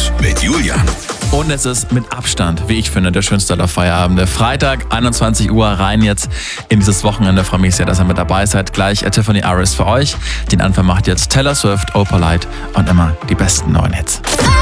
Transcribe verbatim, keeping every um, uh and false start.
Feierabend mit Julian. Und es ist mit Abstand, wie ich finde, der schönste aller Feierabende. Freitag, einundzwanzig Uhr, rein jetzt in dieses Wochenende. Freue mich sehr, dass ihr mit dabei seid. Gleich Tiffany Aris für euch. Den Anfang macht jetzt Taylor Swift, Opalite und immer die besten neuen Hits.